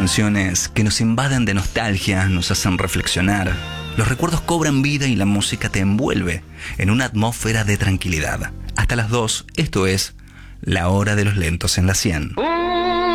canciones que nos invaden de nostalgia, nos hacen reflexionar. Los recuerdos cobran vida y la música te envuelve en una atmósfera de tranquilidad. Hasta las 2, esto es La Hora de los Lentos en la 100.